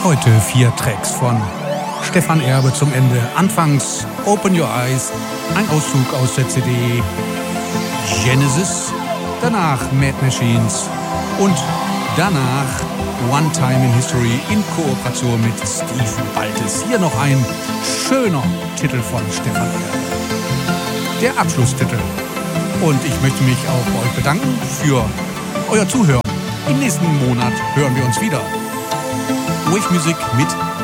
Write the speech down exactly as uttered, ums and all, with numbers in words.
Heute vier Tracks von Stefan Erbe zum Ende. Anfangs Open Your Eyes, ein Auszug aus der C D Genesis, danach Mad Machines und danach One Time in History in Kooperation mit Steve Baltes. Hier noch ein schöner Titel von Stefan Erbe. Der Abschlusstitel. Und ich möchte mich auch bei euch bedanken für euer Zuhören. Im nächsten Monat hören wir uns wieder. Wave Music mit